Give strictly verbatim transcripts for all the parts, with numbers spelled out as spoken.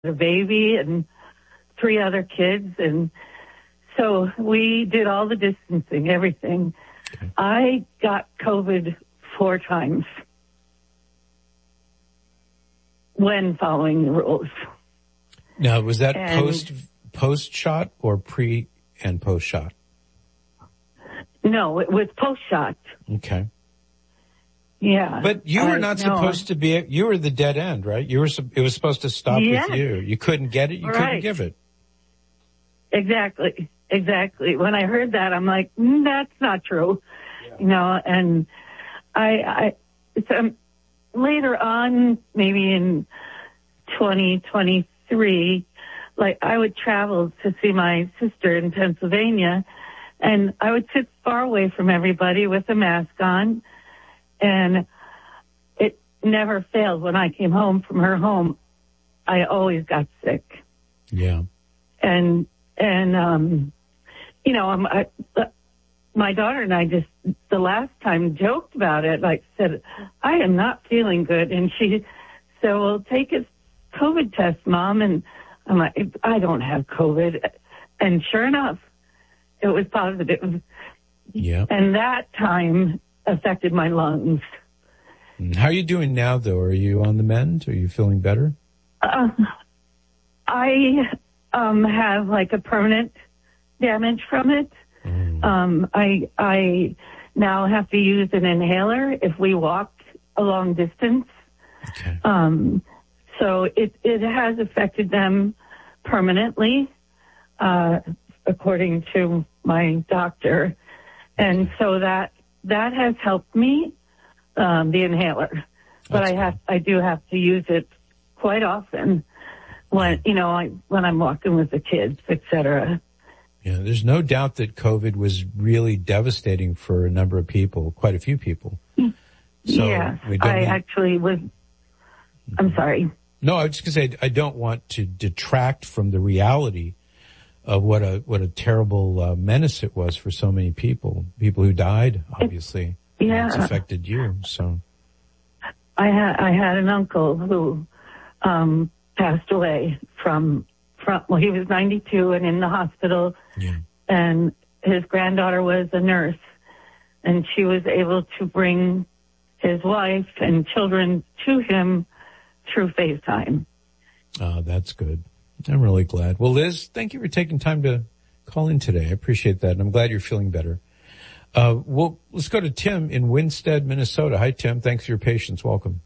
a baby and three other kids. And so we did all the distancing, everything. Okay. I got COVID four times when following the rules. Now, was that and post post shot or pre and post shot? No, it was post shot. Okay. Yeah. But you were I, not no, supposed to be, you were the dead end, right? You were, it was supposed to stop yes. with you. You couldn't get it. You right. couldn't give it. Exactly. Exactly. When I heard that, I'm like, mm, that's not true. Yeah. You know, and I, I, so later on, maybe in twenty twenty-three, like I would travel to see my sister in Pennsylvania, and I would sit far away from everybody with a mask on. And it never failed. When I came home from her home, I always got sick. Yeah. And, and, um, you know, I'm, I, my daughter and I just, the last time joked about it, like said, I am not feeling good. And she said, well, take a COVID test, Mom. And I'm like, I don't have COVID. And sure enough, it was positive. Yeah. And that time affected my lungs. How are you doing now, though? Are you on the mend? Are you feeling better? Uh, I um, have like a permanent damage from it. Mm. Um, I I now have to use an inhaler if we walk a long distance. Okay. Um, so it it has affected them permanently, uh, according to my doctor, and so that. That has helped me, um, the inhaler, but That's I have, I do have to use it quite often when, you know, I, when I'm walking with the kids, et cetera. Yeah, there's no doubt that COVID was really devastating for a number of people, quite a few people. So yeah, we don't I need... actually was, I'm sorry. No, I was just going to say, I don't want to detract from the reality of what a what a terrible uh, menace it was for so many people, people who died, obviously. It, yeah. It's affected you, so. I had, I had an uncle who, um, passed away from, from, well, he was ninety-two and in the hospital. Yeah. And his granddaughter was a nurse, and she was able to bring his wife and children to him through FaceTime. Oh, that's good. I'm really glad. Well, Liz, thank you for taking time to call in today. I appreciate that, and I'm glad you're feeling better. Uh, well, let's go to Tim in Winstead, Minnesota. Hi, Tim. Thanks for your patience. Welcome.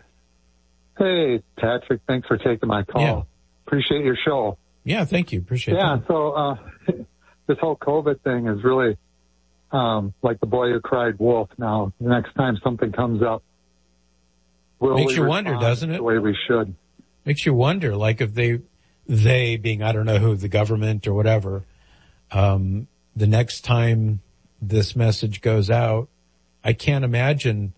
Hey, Patrick. Thanks for taking my call. Yeah. Appreciate your show. Yeah, thank you. Appreciate yeah, that. Yeah, so uh, this whole COVID thing is really um, like the boy who cried wolf. Now, the next time something comes up, will Makes we you wonder, doesn't it? The way we should. Makes you wonder, like if they... They being, I don't know who, the government or whatever, um, the next time this message goes out, I can't imagine,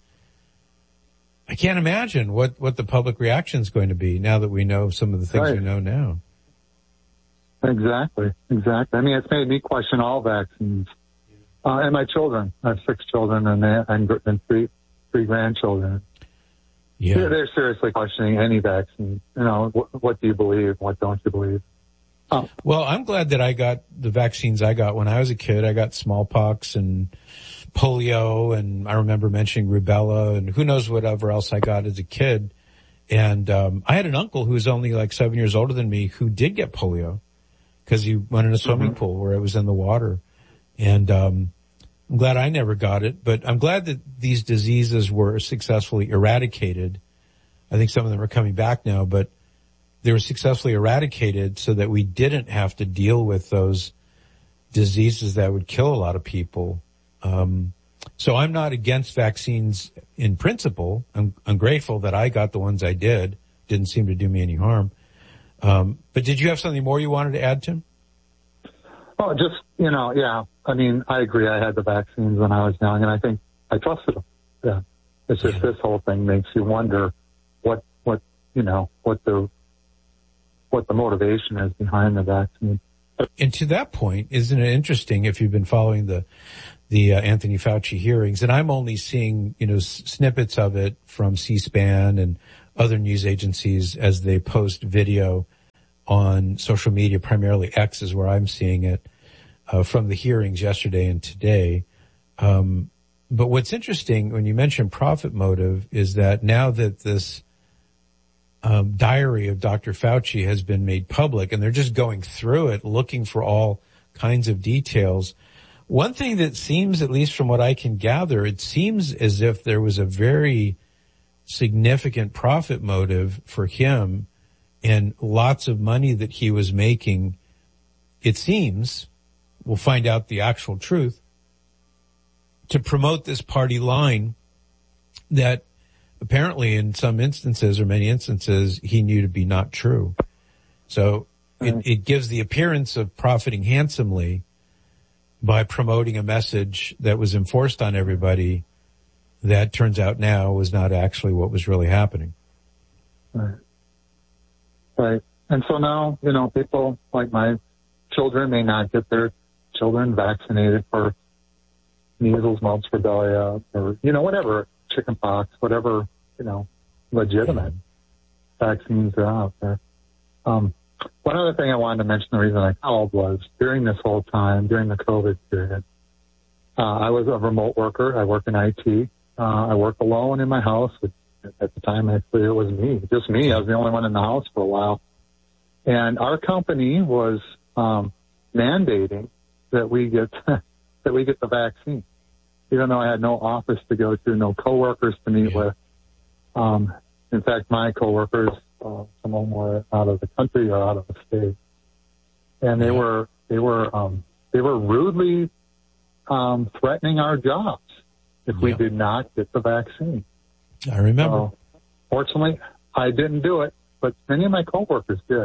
I can't imagine what, what the public reaction is going to be now that we know some of the things right. we know now. Exactly, exactly. I mean, it's made me question all vaccines. Uh, and my children. I have six children and, they, and three, three grandchildren. Yeah. They're, they're seriously questioning any vaccine. You know, what, what do you believe? What don't you believe? Oh. Well, I'm glad that I got the vaccines I got when I was a kid. I got smallpox and polio, and I remember mentioning rubella, and who knows whatever else I got as a kid. And um I had an uncle who was only like seven years older than me who did get polio because he went in a swimming mm-hmm. pool where it was in the water. And um I'm glad I never got it, but I'm glad that these diseases were successfully eradicated. I think some of them are coming back now, but they were successfully eradicated so that we didn't have to deal with those diseases that would kill a lot of people. Um, so I'm not against vaccines in principle. I'm, I'm grateful that I got the ones I did. Didn't seem to do me any harm. Um, but did you have something more you wanted to add, Tim? Oh, just, you know, yeah. I mean, I agree. I had the vaccines when I was young, and I think I trusted them. Yeah. It's just yeah. this whole thing makes you wonder what, what, you know, what the, what the motivation is behind the vaccine. And to that point, isn't it interesting if you've been following the, the uh, Anthony Fauci hearings, and I'm only seeing, you know, s- snippets of it from C-SPAN and other news agencies as they post video on social media, primarily X is where I'm seeing it, uh, from the hearings yesterday and today. Um, but what's interesting when you mention profit motive is that now that this um, diary of Doctor Fauci has been made public and they're just going through it, looking for all kinds of details. One thing that seems, at least from what I can gather, it seems as if there was a very significant profit motive for him and lots of money that he was making. It seems, we'll find out the actual truth, to promote this party line that apparently in some instances or many instances he knew to be not true. So it, it gives the appearance of profiting handsomely by promoting a message that was enforced on everybody that turns out now was not actually what was really happening. Right. Right. And so now, you know, people like my children may not get their children vaccinated for measles, mumps, rubella, or, you know, whatever, chicken pox, whatever, you know, legitimate vaccines are out there. Um, one other thing I wanted to mention, the reason I called was during this whole time, during the COVID period, uh, I was a remote worker. I work in I T. Uh, I work alone in my house. At the time, actually, it was me, just me. I was the only one in the house for a while. And our company was um, mandating that we get that we get the vaccine, even though I had no office to go to, no coworkers to meet with. Um, in fact, my coworkers, uh, some of them were out of the country or out of the state, and they were they were um, they were rudely um, threatening our jobs if we did not get the vaccine. I remember. So, fortunately, I didn't do it, but many of my coworkers did. A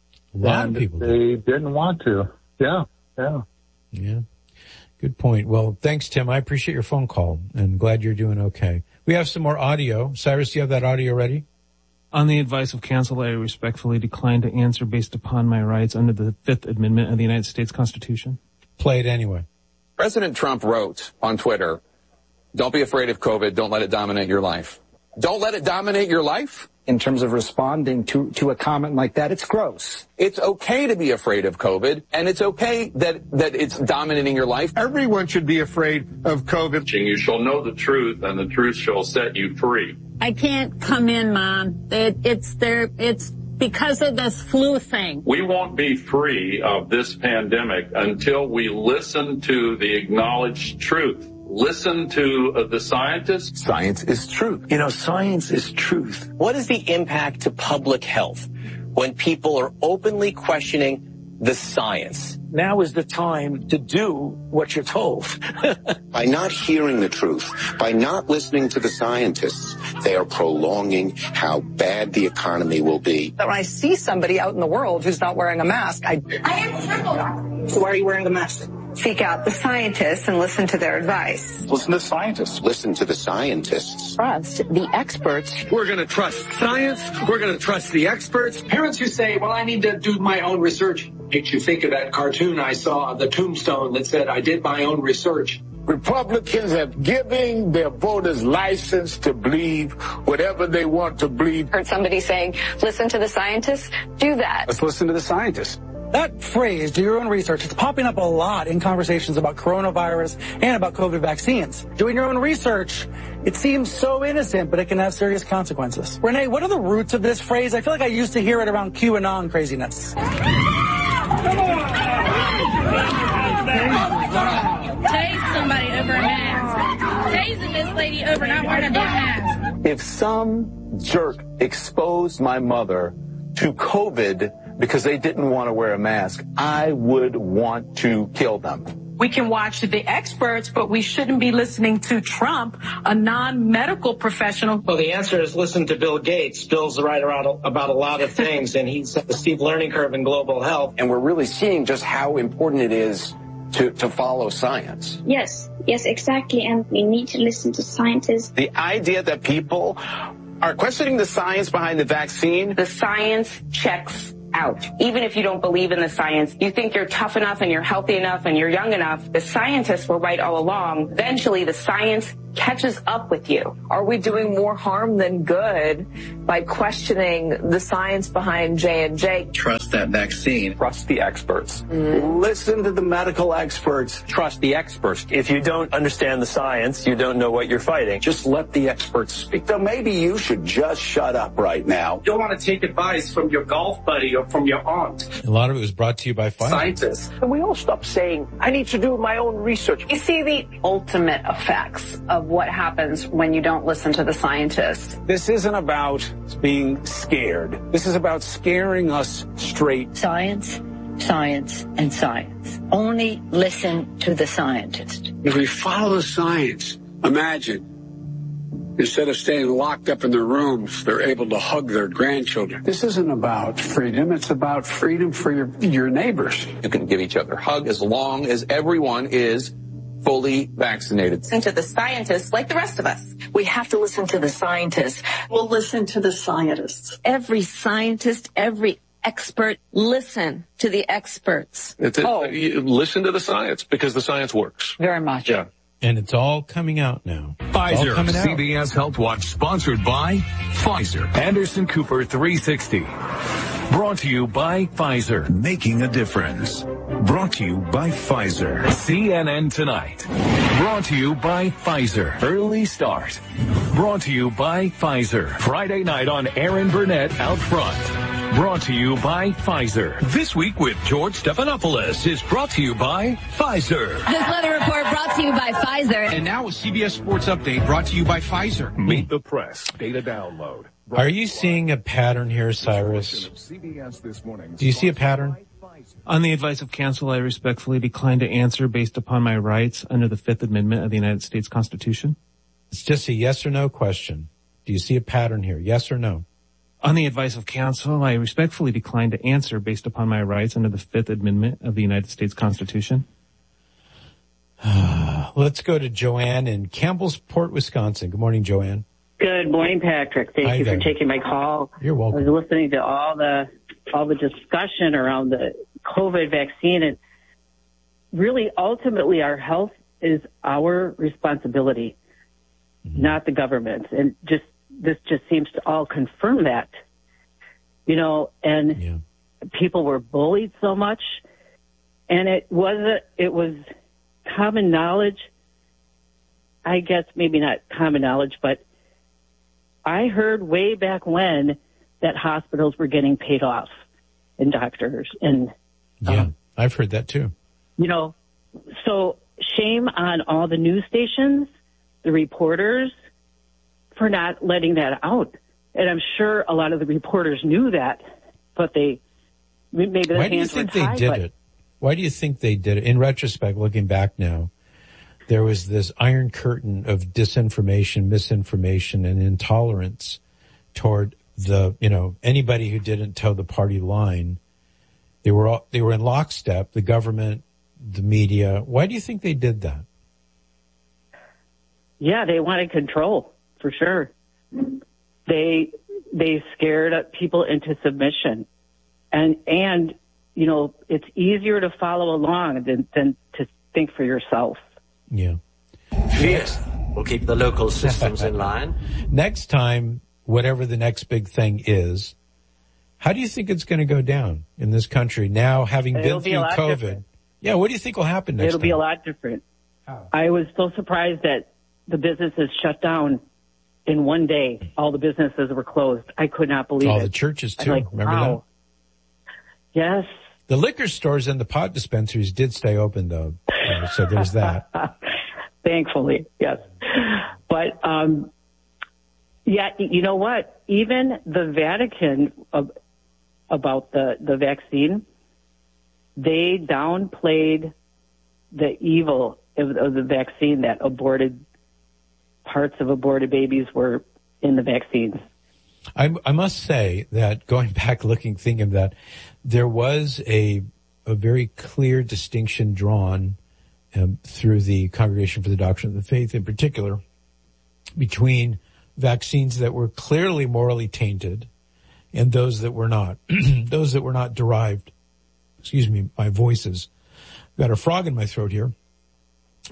lot and of people they did. didn't want to. Yeah, yeah. Yeah. Good point. Well, thanks, Tim. I appreciate your phone call and glad you're doing okay. We have some more audio. Cyrus, do you have that audio ready? On the advice of counsel, I respectfully decline to answer based upon my rights under the Fifth Amendment of the United States Constitution. Play it anyway. President Trump wrote on Twitter, "Don't be afraid of COVID. Don't let it dominate your life." Don't let it dominate your life? In terms of responding to, to a comment like that, it's gross. It's okay to be afraid of COVID, and it's okay that, that it's dominating your life. Everyone should be afraid of COVID. You shall know the truth, and the truth shall set you free. I can't come in, Mom. It, it's there. It's because of this flu thing. We won't be free of this pandemic until we listen to the acknowledged truth. Listen to uh, the scientists. Science is truth. You know, science is truth. What is the impact to public health when people are openly questioning the science? Now is the time to do what you're told. By not hearing the truth, by not listening to the scientists, they are prolonging how bad the economy will be. When I see somebody out in the world who's not wearing a mask, I... I am trembled. So why are you wearing a mask? Seek out the scientists and listen to their advice. Listen to scientists. Listen to the scientists. Trust the experts. We're going to trust science. We're going to trust the experts. Parents who say, well, I need to do my own research. Makes you think of that cartoon I saw, the tombstone that said, I did my own research. Republicans have given their voters license to believe whatever they want to believe. Heard somebody saying, listen to the scientists. Do that. Let's listen to the scientists. That phrase, do your own research, it's popping up a lot in conversations about coronavirus and about COVID vaccines. Doing your own research, it seems so innocent, but it can have serious consequences. Renee, what are the roots of this phrase? I feel like I used to hear it around QAnon craziness. Tase somebody over a mask. Tasing this lady over not wearing a damn mask. If some jerk exposed my mother to COVID because they didn't want to wear a mask, I would want to kill them. We can watch the experts, but we shouldn't be listening to Trump, a non-medical professional. Well, the answer is listen to Bill Gates. Bill's right around about a lot of things, and he's the steep learning curve in global health. And we're really seeing just how important it is to, to follow science. Yes, yes, exactly. And we need to listen to scientists. The idea that people are questioning the science behind the vaccine. The science checks out. Even if you don't believe in the science, you think you're tough enough and you're healthy enough and you're young enough. The scientists were right all along. Eventually, the science catches up with you. Are we doing more harm than good by questioning the science behind J and J? Trust that vaccine. Trust the experts. Mm. Listen to the medical experts. Trust the experts. If you don't understand the science, you don't know what you're fighting. Just let the experts speak. So maybe you should just shut up right now. You don't want to take advice from your golf buddy or from your aunt. A lot of it was brought to you by Pfizer. Scientists. And we all stop saying, I need to do my own research. You see the ultimate effects of what happens when you don't listen to the scientists. This isn't about being scared. This is about scaring us straight. Science, science, and science. Only listen to the scientist. If we follow the science, imagine, instead of staying locked up in their rooms, they're able to hug their grandchildren. This isn't about freedom. It's about freedom for your, your neighbors. You can give each other a hug as long as everyone is fully vaccinated. Listen to the scientists like the rest of us. We have to listen to the scientists. We'll listen to the scientists. Every scientist, every expert, listen to the experts. It's, Oh. you listen to the science because the science works. Very much. Yeah. And it's all coming out now. Pfizer, coming out. C B S Health Watch, sponsored by Pfizer. Anderson Cooper three sixty. Brought to you by Pfizer, making a difference. Brought to you by Pfizer. C N N Tonight. Brought to you by Pfizer. Early Start. Brought to you by Pfizer. Friday night on Aaron Burnett Out Front. Brought to you by Pfizer. This Week with George Stephanopoulos is brought to you by Pfizer. This weather report brought to you by Pfizer. And now a C B S Sports Update brought to you by Pfizer. Meet the Press. Data download. Are you seeing a pattern here, Cyrus? Do you see a pattern? On the advice of counsel, I respectfully decline to answer based upon my rights under the Fifth Amendment of the United States Constitution. It's just a yes or no question. Do you see a pattern here? Yes or no? On the advice of counsel, I respectfully decline to answer based upon my rights under the Fifth Amendment of the United States Constitution. Let's go to Joanne in Campbellsport, Wisconsin. Good morning, Joanne. Good morning, Patrick. Thank Hi you there. for taking my call. You're welcome. I was listening to all the all the discussion around the COVID vaccine, and really, ultimately, our health is our responsibility, mm-hmm. not the government's. And just this just seems to all confirm that, you know. And yeah. people were bullied so much, and it wasn't. It was common knowledge. I guess maybe not common knowledge, but I heard way back when that hospitals were getting paid off and doctors and, yeah, um, I've heard that too. You know, so shame on all the news stations, the reporters for not letting that out. And I'm sure a lot of the reporters knew that, but they, maybe their Why do you hands think were they tied, did but it? Why do you think they did it? In retrospect, looking back now, there was this iron curtain of disinformation, misinformation, and intolerance toward the, you know, anybody who didn't toe the party line. They were all, they were in lockstep, the government, the media. Why do you think they did that? Yeah, they wanted control, for sure. They, they scared people into submission. And, and, you know, it's easier to follow along than, than to think for yourself. Yeah. Yes. We'll keep the local systems in line. Next time, whatever the next big thing is, how do you think it's going to go down in this country now, having It'll been be through a lot COVID? different. Yeah, what do you think will happen next It'll time? be a lot different. I was so surprised that the businesses shut down in one day. All the businesses were closed. I could not believe All it. the churches I'm too. like, Remember wow. Yes. that? The liquor stores and the pot dispensaries did stay open though. Uh, so there's that. Thankfully, yes. But, um, yeah, you know what? Even the Vatican uh, about the, the vaccine, they downplayed the evil of, of the vaccine, that aborted parts of aborted babies were in the vaccines. I, I must say that going back, looking, thinking of that, there was a a very clear distinction drawn um, through the Congregation for the Doctrine of the Faith, in particular, between vaccines that were clearly morally tainted and those that were not. Those that were not derived. Excuse me, my voice is got a frog in my throat here. But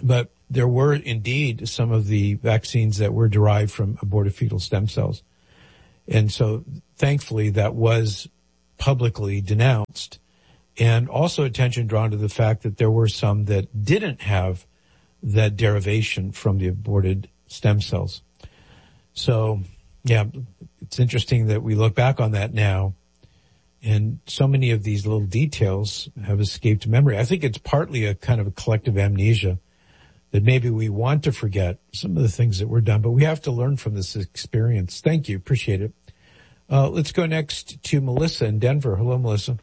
there were indeed some of the vaccines that were derived from aborted fetal stem cells. And so thankfully that was publicly denounced, and also attention drawn to the fact that there were some that didn't have that derivation from the aborted stem cells. So, yeah, it's interesting that we look back on that now, and so many of these little details have escaped memory. I think it's partly a kind of a collective amnesia that maybe we want to forget some of the things that were done, but we have to learn from this experience. Thank you. Appreciate it. Uh, let's go next to Melissa in Denver. Hello, Melissa.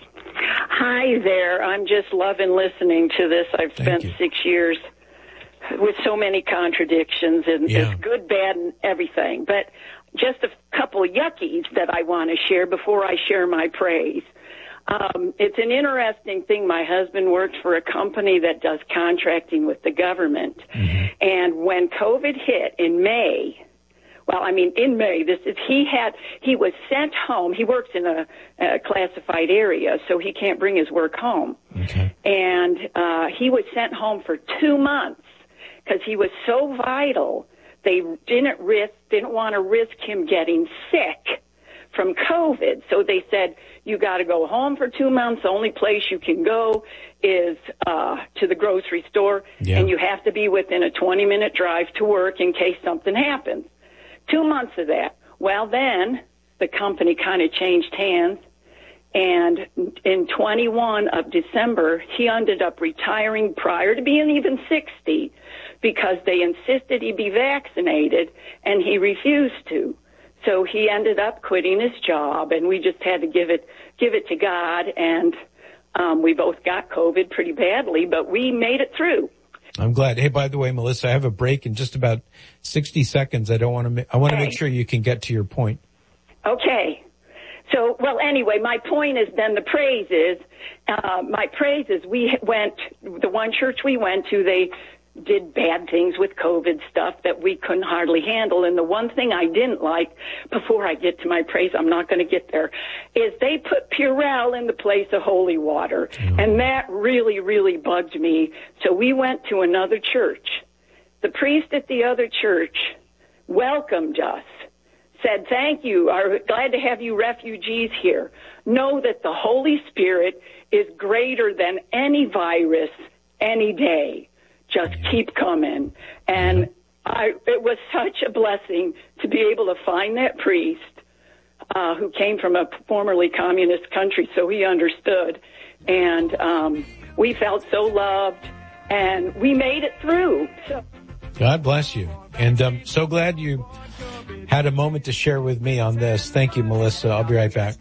Hi there. I'm just loving listening to this. I've spent six years with so many contradictions, and Yeah. it's good, bad, and everything. But just a couple of yuckies that I want to share before I share my praise. Um, it's an interesting thing. My husband worked for a company that does contracting with the government. Mm-hmm. And when COVID hit in May, well, I mean, in May, this is, he had, he was sent home. He works in a, a classified area, so he can't bring his work home. Okay. And, uh, he was sent home for two months because he was so vital. They didn't risk, didn't want to risk him getting sick from COVID. So they said, you got to go home for two months. The only place you can go is uh to the grocery store, Yeah. and you have to be within a twenty minute drive to work in case something happens. Two months of that. Well, then the company kind of changed hands, and in twenty-one of December, he ended up retiring prior to being even sixty because they insisted he be vaccinated, and he refused to. So he ended up quitting his job, and we just had to give it give it to God, and um, we both got COVID pretty badly, but we made it through. I'm glad. Hey, by the way, Melissa, I have a break in just about sixty seconds. I don't want to. Ma- I want to Okay. make sure you can get to your point. Okay. So, well, anyway, my point is then the praise is, uh, my praise is we went, the one church we went to, they did bad things with COVID stuff that we couldn't hardly handle. And the one thing I didn't like, before I get to my praise, I'm not going to get there, is they put Purell in the place of holy water. Mm. And that really, really bugged me. So we went to another church. The priest at the other church welcomed us, said, thank you, are glad to have you refugees here. Know that the Holy Spirit is greater than any virus any day. Just keep coming. And I, it was such a blessing to be able to find that priest uh, who came from a formerly communist country, so he understood. And um, we felt so loved, and we made it through. So. God bless you. And I'm so glad you had a moment to share with me on this. Thank you, Melissa. I'll be right back.